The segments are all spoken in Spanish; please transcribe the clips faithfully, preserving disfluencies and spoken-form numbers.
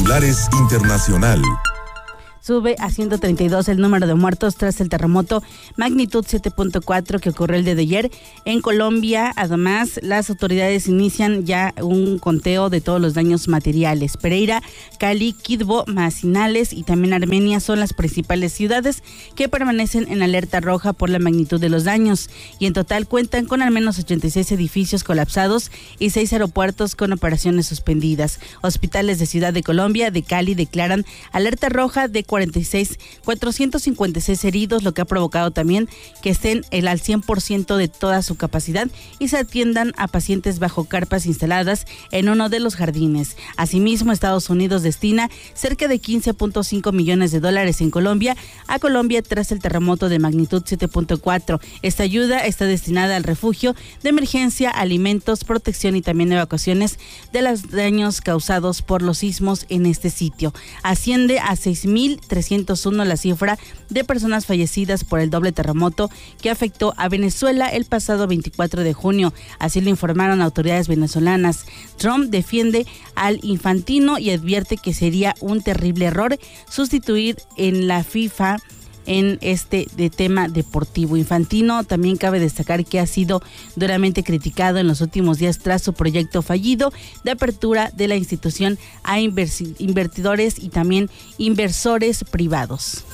Titulares internacional. Sube a ciento treinta y dos el número de muertos tras el terremoto magnitud siete punto cuatro que ocurrió el día de ayer en Colombia. Además, las autoridades inician ya un conteo de todos los daños materiales. Pereira, Cali, Quibdó, Manizales y también Armenia son las principales ciudades que permanecen en alerta roja por la magnitud de los daños. Y en total cuentan con al menos ochenta y seis edificios colapsados y seis aeropuertos con operaciones suspendidas. Hospitales de Ciudad de Colombia, de Cali declaran alerta roja de cuarenta y seis, cuatrocientos cincuenta y seis heridos, lo que ha provocado también que estén el al cien por ciento de toda su capacidad y se atiendan a pacientes bajo carpas instaladas en uno de los jardines. Asimismo, Estados Unidos destina cerca de quince punto cinco millones de dólares en Colombia a Colombia tras el terremoto de magnitud siete punto cuatro. Esta ayuda está destinada al refugio de emergencia, alimentos, protección y también evacuaciones de los daños causados por los sismos en este sitio. Asciende a seis mil trescientos uno la cifra de personas fallecidas por el doble terremoto que afectó a Venezuela el pasado veinticuatro de junio. Así lo informaron autoridades venezolanas. Trump defiende al Infantino y advierte que sería un terrible error sustituir en la FIFA en este de tema deportivo. Infantino también cabe destacar que ha sido duramente criticado en los últimos días tras su proyecto fallido de apertura de la institución a inversi- invertidores y también inversores privados.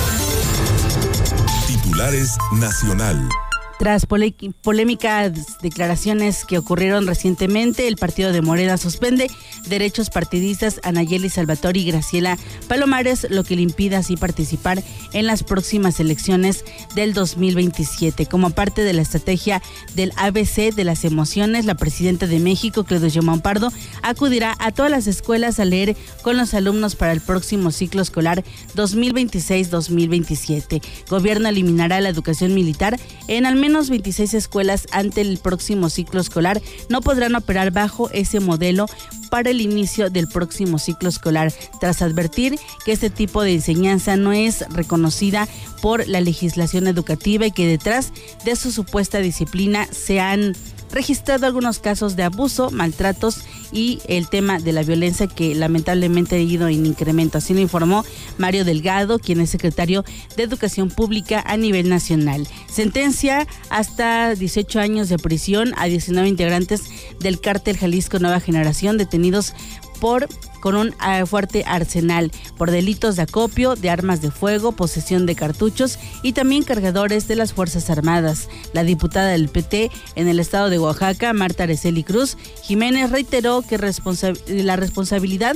Titulares nacional. Tras pole- polémicas declaraciones que ocurrieron recientemente, el partido de Morena suspende derechos partidistas a Nayeli Salvatore y Graciela Palomares, lo que le impide así participar en las próximas elecciones del dos mil veintisiete. Como parte de la estrategia del A B C de las emociones, la presidenta de México, Claudia Sheinbaum Pardo, acudirá a todas las escuelas a leer con los alumnos para el próximo ciclo escolar dos mil veintiséis dos mil veintisiete. Gobierno eliminará la educación militar en al menos veintiséis escuelas ante el próximo ciclo escolar. No podrán operar bajo ese modelo para el inicio del próximo ciclo escolar, tras advertir que este tipo de enseñanza no es reconocida por la legislación educativa y que detrás de su supuesta disciplina se han registrado algunos casos de abuso, maltratos y el tema de la violencia que lamentablemente ha ido en incremento. Así lo informó Mario Delgado, quien es secretario de Educación Pública a nivel nacional. Sentencia hasta dieciocho años de prisión a diecinueve integrantes del cártel Jalisco Nueva Generación detenidos por con un uh, fuerte arsenal por delitos de acopio de armas de fuego, posesión de cartuchos y también cargadores de las Fuerzas Armadas. La diputada del P T en el estado de Oaxaca, Marta Araceli Cruz Jiménez, reiteró que responsa- la responsabilidad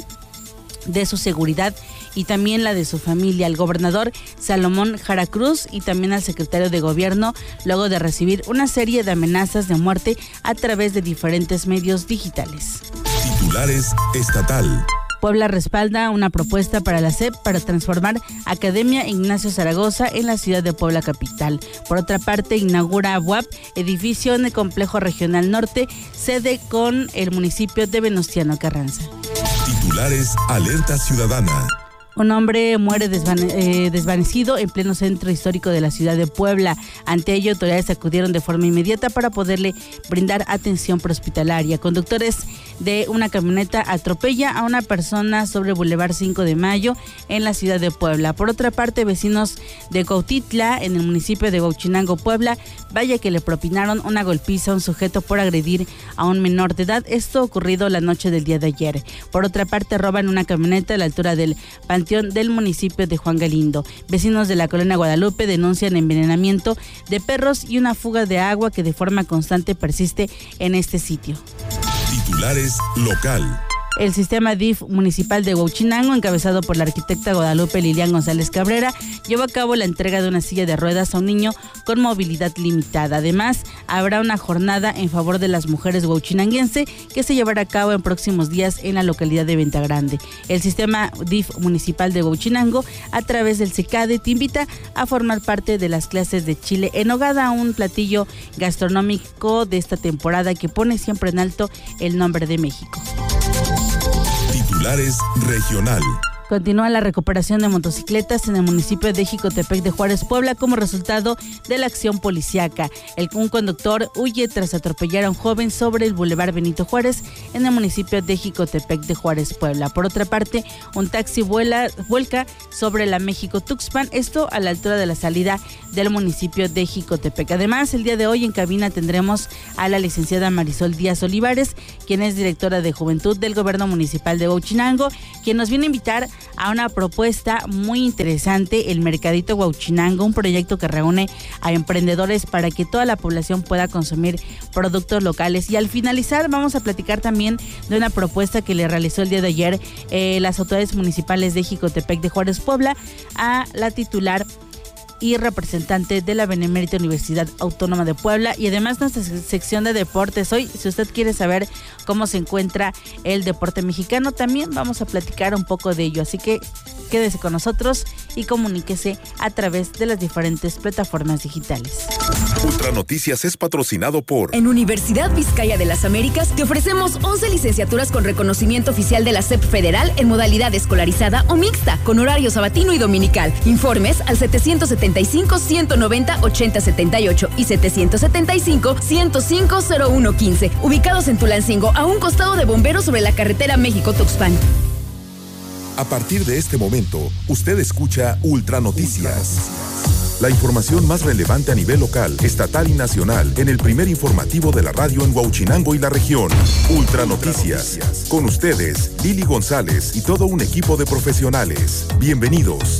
de su seguridad y también la de su familia al gobernador Salomón Jara Cruz y también al secretario de gobierno, luego de recibir una serie de amenazas de muerte a través de diferentes medios digitales. Titulares estatal. Puebla respalda una propuesta para la S E P para transformar Academia Ignacio Zaragoza en la ciudad de Puebla capital. Por otra parte, inaugura W A P, edificio en el Complejo Regional Norte, sede con el municipio de Venustiano Carranza. Titulares Alerta Ciudadana. Un hombre muere desvane- eh, desvanecido en pleno centro histórico de la ciudad de Puebla. Ante ello, autoridades acudieron de forma inmediata para poderle brindar atención prehospitalaria. Conductores de una camioneta atropella a una persona sobre Boulevard cinco de Mayo en la ciudad de Puebla. Por otra parte, vecinos de Cuautitla, en el municipio de Huachinango, Puebla, vaya que le propinaron una golpiza a un sujeto por agredir a un menor de edad. Esto ocurrido la noche del día de ayer. Por otra parte, roban una camioneta a la altura del Panteón del municipio de Juan Galindo. Vecinos de la colonia Guadalupe denuncian envenenamiento de perros y una fuga de agua que de forma constante persiste en este sitio. Titulares local. El sistema D I F municipal de Huachinango, encabezado por la arquitecta Guadalupe Lilian González Cabrera, llevó a cabo la entrega de una silla de ruedas a un niño con movilidad limitada. Además, habrá una jornada en favor de las mujeres huachinanguense que se llevará a cabo en próximos días en la localidad de Venta Grande. El sistema D I F municipal de Huachinango, a través del CECADE, te invita a formar parte de las clases de chile en nogada, un platillo gastronómico de esta temporada que pone siempre en alto el nombre de México. Titulares regional. Continúa la recuperación de motocicletas en el municipio de Jicotepec de Juárez, Puebla, como resultado de la acción policíaca. El, un conductor huye tras atropellar a un joven sobre el Boulevard Benito Juárez en el municipio de Jicotepec de Juárez, Puebla. Por otra parte, un taxi vuela, vuelca sobre la México-Tuxpan, esto a la altura de la salida del municipio de Jicotepec. Además, el día de hoy en cabina tendremos a la licenciada Marisol Díaz Olivares, quien es directora de Juventud del Gobierno Municipal de Huauchinango, quien nos viene a invitar a una propuesta muy interesante, el Mercadito Huauchinango, un proyecto que reúne a emprendedores para que toda la población pueda consumir productos locales. Y al finalizar vamos a platicar también de una propuesta que le realizó el día de ayer eh, las autoridades municipales de Jicotepec de Juárez, Puebla, a la titular y representante de la Benemérita Universidad Autónoma de Puebla, y además nuestra sección de deportes. Hoy, si usted quiere saber cómo se encuentra el deporte mexicano, también vamos a platicar un poco de ello, así que quédese con nosotros y comuníquese a través de las diferentes plataformas digitales. Ultra Noticias es patrocinado por... En Universidad Vizcaya de las Américas te ofrecemos once licenciaturas con reconocimiento oficial de la S E P Federal en modalidad escolarizada o mixta, con horario sabatino y dominical. Informes al setecientos setenta y cinco, ciento noventa, ochenta setenta y ocho y setecientos setenta y cinco, ciento cinco, cero uno quince, ubicados en Tulancingo, a un costado de Bomberos sobre la carretera México-Tuxpan. A partir de este momento, usted escucha Ultra Noticias. La información más relevante a nivel local, estatal y nacional en el primer informativo de la radio en Huauchinango y la región. Ultra Noticias. Con ustedes, Lili González y todo un equipo de profesionales. Bienvenidos.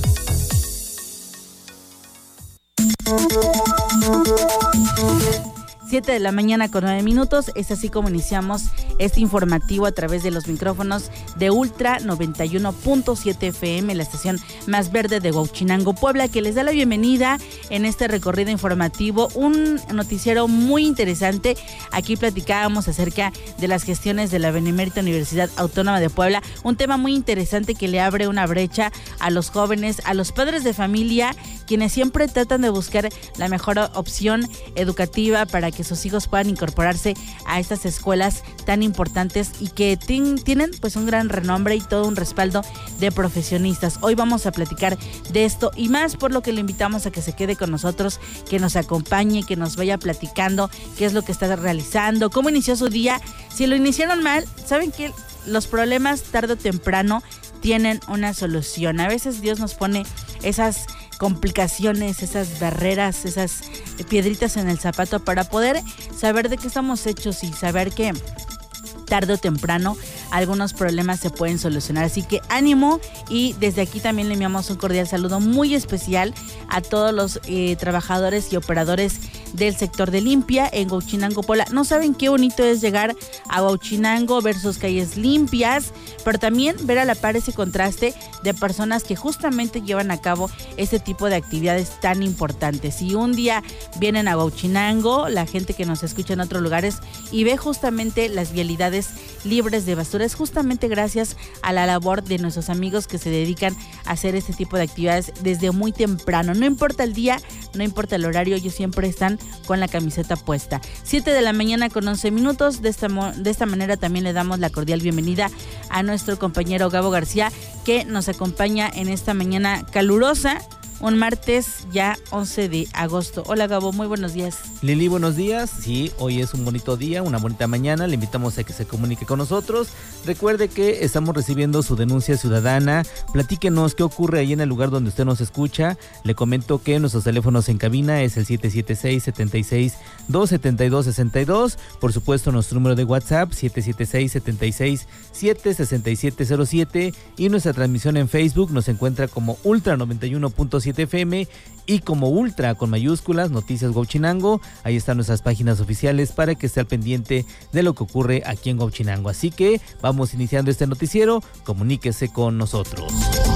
Siete de la mañana con nueve minutos, es así como iniciamos este informativo a través de los micrófonos de Ultra noventa y uno punto siete F M, la estación más verde de Huauchinango, Puebla, que les da la bienvenida en este recorrido informativo, un noticiero muy interesante. Aquí platicábamos acerca de las gestiones de la Benemérita Universidad Autónoma de Puebla, un tema muy interesante que le abre una brecha a los jóvenes, a los padres de familia, quienes siempre tratan de buscar la mejor opción educativa para que sus hijos puedan incorporarse a estas escuelas tan importantes y que t- tienen pues un gran renombre y todo un respaldo de profesionistas. Hoy vamos a platicar de esto y más, por lo que le invitamos a que se quede con nosotros, que nos acompañe, que nos vaya platicando qué es lo que está realizando, cómo inició su día. Si lo iniciaron mal, saben que los problemas tarde o temprano tienen una solución. A veces Dios nos pone esas complicaciones, esas barreras, esas piedritas en el zapato para poder saber de qué estamos hechos y saber que tarde o temprano algunos problemas se pueden solucionar. Así que ánimo, y desde aquí también le enviamos un cordial saludo muy especial a todos los eh, trabajadores y operadores del sector de limpia en Huauchinango, Puebla. No saben qué bonito es llegar a Huauchinango, ver sus calles limpias, pero también ver a la par ese contraste de personas que justamente llevan a cabo este tipo de actividades tan importantes. Si un día vienen a Huauchinango, la gente que nos escucha en otros lugares, y ve justamente las vialidades libres de basura, es justamente gracias a la labor de nuestros amigos que se dedican a hacer este tipo de actividades desde muy temprano. No importa el día, no importa el horario, ellos siempre están con la camiseta puesta. Siete de la mañana con once minutos. De esta, de esta manera también le damos la cordial bienvenida a nuestro compañero Gabo García, que nos acompaña en esta mañana calurosa, un martes ya once de agosto. Hola Gabo, muy buenos días. Lili, buenos días. Sí, hoy es un bonito día, una bonita mañana. Le invitamos a que se comunique con nosotros. Recuerde que estamos recibiendo su denuncia ciudadana. Platíquenos qué ocurre ahí en el lugar donde usted nos escucha. Le comento que nuestros teléfonos en cabina es el siete siete seis, siete seis dos, siete dos seis dos. Por supuesto, nuestro número de WhatsApp siete siete seis, siete seis siete, seis siete cero siete. Y nuestra transmisión en Facebook nos encuentra como Ultra noventa y uno punto siete F M y como Ultra con mayúsculas, Noticias Huauchinango. Ahí están nuestras páginas oficiales para que esté al pendiente de lo que ocurre aquí en Huauchinango. Así que vamos iniciando este noticiero, comuníquese con nosotros.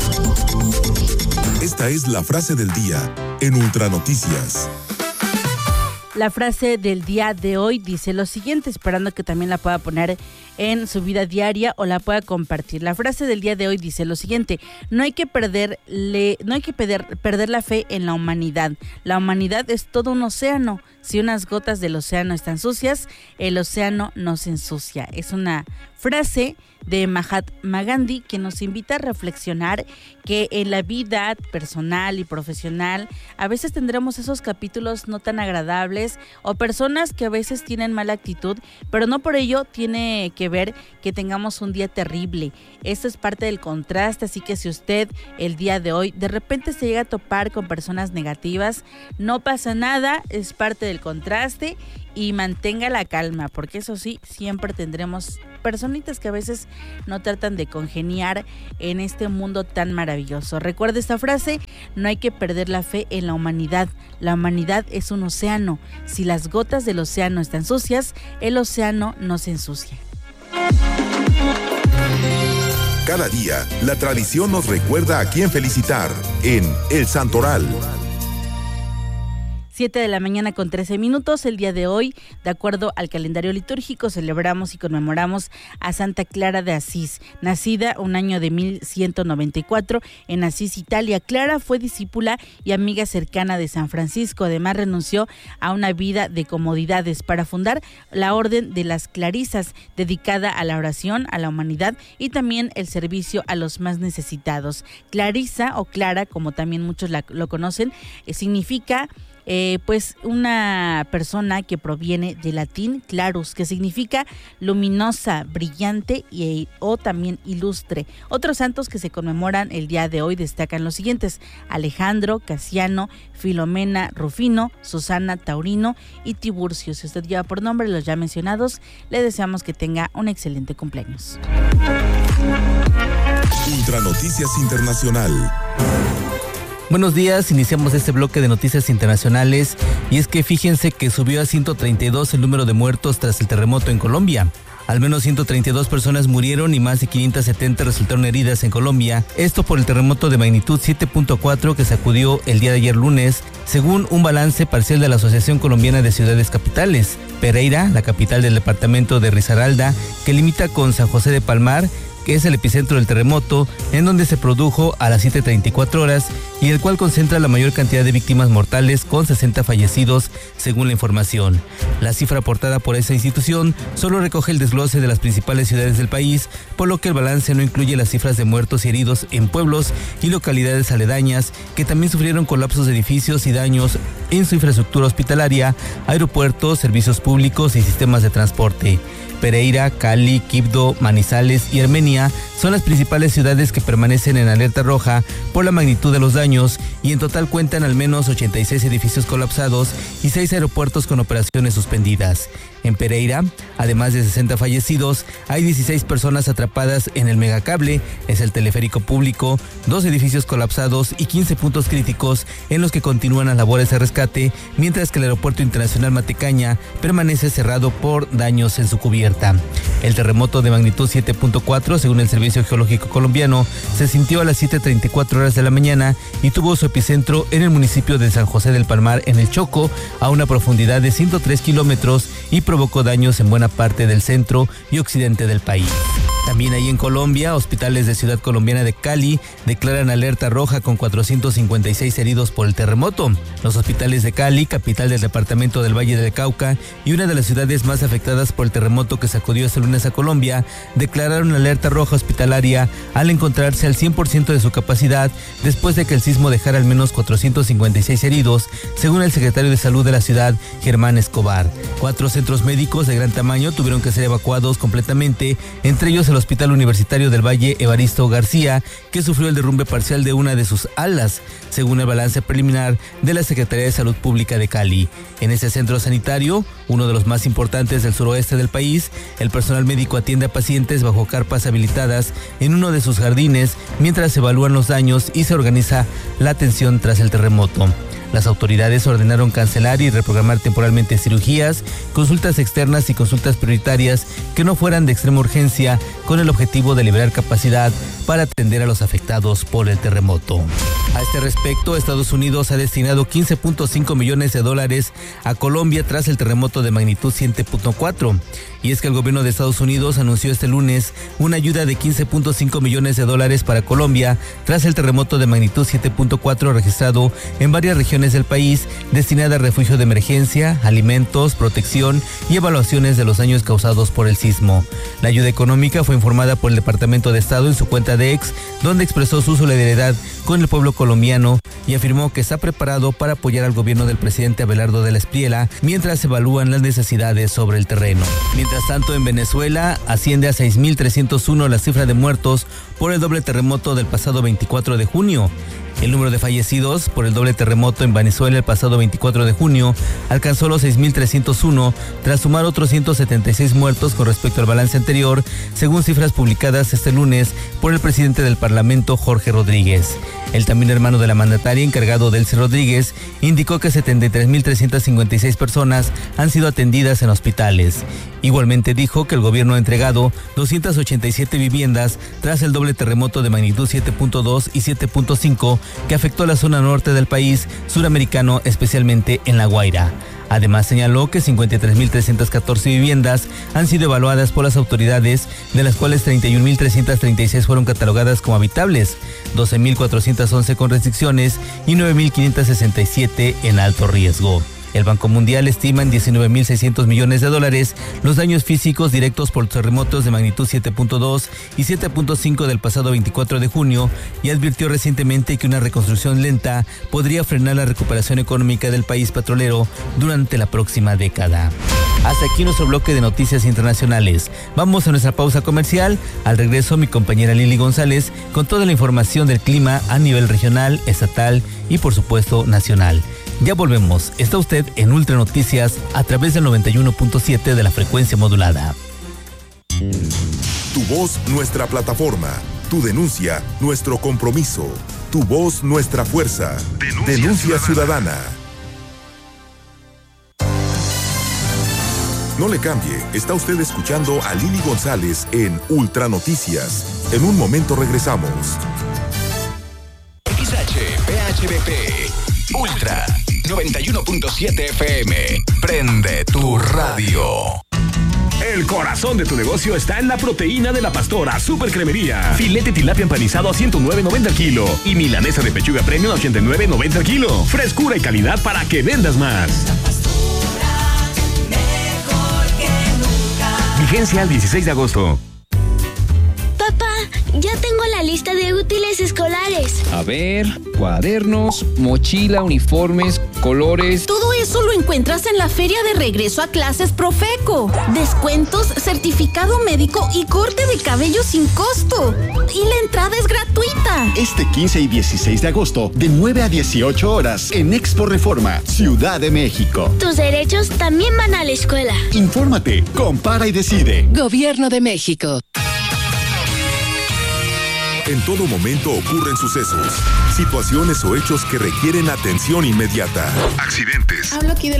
Esta es la frase del día en Ultra Noticias. La frase del día de hoy dice lo siguiente, esperando que también la pueda poner en su vida diaria o la pueda compartir. La frase del día de hoy dice lo siguiente: no hay que perderle, no hay que perder, perder la fe en la humanidad. La humanidad es todo un océano. Si unas gotas del océano están sucias, el océano no se ensucia. Es una frase de Mahatma Gandhi que nos invita a reflexionar que en la vida personal y profesional a veces tendremos esos capítulos no tan agradables o personas que a veces tienen mala actitud, pero no por ello tiene que ver que tengamos un día terrible. Esto es parte del contraste, así que si usted el día de hoy de repente se llega a topar con personas negativas, no pasa nada, es parte del contraste y mantenga la calma, porque eso sí, siempre tendremos personitas que a veces no tratan de congeniar en este mundo tan maravilloso. Recuerde esta frase: no hay que perder la fe en la humanidad. La humanidad es un océano. Si las gotas del océano están sucias, el océano no se ensucia. Cada día, la tradición nos recuerda a quién felicitar en El Santoral. siete de la mañana con trece minutos. El día de hoy, de acuerdo al calendario litúrgico, celebramos y conmemoramos a Santa Clara de Asís, nacida un año de mil ciento noventa y cuatro en Asís, Italia. Clara fue discípula y amiga cercana de San Francisco. Además, renunció a una vida de comodidades para fundar la Orden de las Clarisas, dedicada a la oración, a la humanidad y también el servicio a los más necesitados. Clarisa o Clara, como también muchos la, lo conocen, eh, significa Eh, pues una persona que proviene del latín clarus, que significa luminosa, brillante y, o también ilustre. Otros santos que se conmemoran el día de hoy destacan los siguientes: Alejandro, Casiano, Filomena, Rufino, Susana, Taurino y Tiburcio. Si usted lleva por nombre los ya mencionados, le deseamos que tenga un excelente cumpleaños. Ultra Noticias Internacional. Buenos días, iniciamos este bloque de noticias internacionales y es que fíjense que subió a ciento treinta y dos el número de muertos tras el terremoto en Colombia. Al menos ciento treinta y dos personas murieron y más de quinientas setenta resultaron heridas en Colombia, esto por el terremoto de magnitud siete punto cuatro que sacudió el día de ayer lunes, según un balance parcial de la Asociación Colombiana de Ciudades Capitales. Pereira, la capital del departamento de Risaralda, que limita con San José de Palmar, que es el epicentro del terremoto, en donde se produjo a las siete treinta y cuatro horas y el cual concentra la mayor cantidad de víctimas mortales, con sesenta fallecidos, según la información. La cifra aportada por esa institución solo recoge el desglose de las principales ciudades del país, por lo que el balance no incluye las cifras de muertos y heridos en pueblos y localidades aledañas, que también sufrieron colapsos de edificios y daños en su infraestructura hospitalaria, aeropuertos, servicios públicos y sistemas de transporte. Pereira, Cali, Quibdó, Manizales y Armenia son las principales ciudades que permanecen en alerta roja por la magnitud de los daños y en total cuentan al menos ochenta y seis edificios colapsados y seis aeropuertos con operaciones suspendidas. En Pereira, además de sesenta fallecidos, hay dieciséis personas atrapadas en el megacable, es el teleférico público, dos edificios colapsados y quince puntos críticos en los que continúan las labores de rescate, mientras que el aeropuerto internacional Matecaña permanece cerrado por daños en su cubierta. El terremoto de magnitud siete punto cuatro, según el Servicio Geológico Colombiano, se sintió a las siete treinta y cuatro horas de la mañana y tuvo su epicentro en el municipio de San José del Palmar, en el Chocó, a una profundidad de ciento tres kilómetros y provocó daños en buena parte del centro y occidente del país. También ahí en Colombia, hospitales de Ciudad Colombiana de Cali declaran alerta roja con cuatrocientos cincuenta y seis heridos por el terremoto. Los hospitales de Cali, capital del departamento del Valle del Cauca y una de las ciudades más afectadas por el terremoto que sacudió este lunes a Colombia, declararon alerta roja hospitalaria al encontrarse al cien por ciento de su capacidad después de que el sismo dejara al menos cuatrocientos cincuenta y seis heridos, según el secretario de Salud de la ciudad, Germán Escobar. Cuatro centros médicos de gran tamaño tuvieron que ser evacuados completamente, entre ellos el Hospital Universitario del Valle Evaristo García, que sufrió el derrumbe parcial de una de sus alas, según el balance preliminar de la Secretaría de Salud Pública de Cali. En ese centro sanitario, uno de los más importantes del suroeste del país, el personal médico atiende a pacientes bajo carpas habilitadas en uno de sus jardines mientras se evalúan los daños y se organiza la atención tras el terremoto. Las autoridades ordenaron cancelar y reprogramar temporalmente cirugías, consultas externas y consultas prioritarias que no fueran de extrema urgencia, con el objetivo de liberar capacidad para atender a los afectados por el terremoto. A este respecto, Estados Unidos ha destinado quince punto cinco millones de dólares a Colombia tras el terremoto de magnitud siete punto cuatro. Y es que el gobierno de Estados Unidos anunció este lunes una ayuda de quince punto cinco millones de dólares para Colombia tras el terremoto de magnitud siete punto cuatro registrado en varias regiones del país, destinada a refugio de emergencia, alimentos, protección y evaluaciones de los daños causados por el sismo. La ayuda económica fue informada por el Departamento de Estado en su cuenta de X, donde expresó su solidaridad con el pueblo colombiano y afirmó que está preparado para apoyar al gobierno del presidente Abelardo de la Espriella mientras se evalúan las necesidades sobre el terreno. Mientras tanto, en Venezuela asciende a seis mil trescientos uno la cifra de muertos por el doble terremoto del pasado veinticuatro de junio. El número de fallecidos por el doble terremoto en Venezuela el pasado veinticuatro de junio alcanzó los seis mil trescientos uno, tras sumar otros ciento setenta y seis muertos con respecto al balance anterior, según cifras publicadas este lunes por el presidente del Parlamento, Jorge Rodríguez. El también hermano de la mandataria, encargado Delcy Rodríguez, indicó que setenta y tres mil trescientas cincuenta y seis personas han sido atendidas en hospitales. Igualmente dijo que el gobierno ha entregado doscientas ochenta y siete viviendas tras el doble terremoto de magnitud siete punto dos y siete punto cinco que afectó la zona norte del país suramericano, especialmente en La Guaira. Además señaló que cincuenta y tres mil trescientas catorce viviendas han sido evaluadas por las autoridades, de las cuales treinta y un mil trescientas treinta y seis fueron catalogadas como habitables, doce mil cuatrocientas once con restricciones y nueve mil quinientas sesenta y siete en alto riesgo. El Banco Mundial estima en diecinueve mil seiscientos millones de dólares los daños físicos directos por terremotos de magnitud siete punto dos y siete punto cinco del pasado veinticuatro de junio y advirtió recientemente que una reconstrucción lenta podría frenar la recuperación económica del país petrolero durante la próxima década. Hasta aquí nuestro bloque de noticias internacionales. Vamos a nuestra pausa comercial. Al regreso, mi compañera Lili González con toda la información del clima a nivel regional, estatal y por supuesto nacional. Ya volvemos. Está usted en Ultra Noticias a través del noventa y uno punto siete de la frecuencia modulada. Tu voz, nuestra plataforma. Tu denuncia, nuestro compromiso. Tu voz, nuestra fuerza. Denuncia, Denuncia ciudadana. ciudadana. No le cambie. Está usted escuchando a Lili González en Ultra Noticias. En un momento regresamos. X H P H B P Ultra noventa y uno punto siete F M. Prende tu radio. El corazón de tu negocio está en la proteína de la Pastora Super Cremería. Filete tilapia empanizado a ciento nueve noventa el kilo y milanesa de pechuga premium a ochenta y nueve noventa el kilo. Frescura y calidad para que vendas más. La Pastora, mejor que nunca. Vigencia al dieciséis de agosto. Papá, ya tengo la lista de útiles escolares. A ver, cuadernos, mochila, uniformes, colores. Todo eso lo encuentras en la feria de regreso a clases Profeco. Descuentos, certificado médico y corte de cabello sin costo. Y la entrada es gratuita. Este quince y dieciséis de agosto, de nueve a dieciocho horas, en Expo Reforma, Ciudad de México. Tus derechos también van a la escuela. Infórmate, compara y decide. Gobierno de México. En todo momento ocurren sucesos, situaciones o hechos que requieren atención inmediata. Accidentes. Hablo aquí de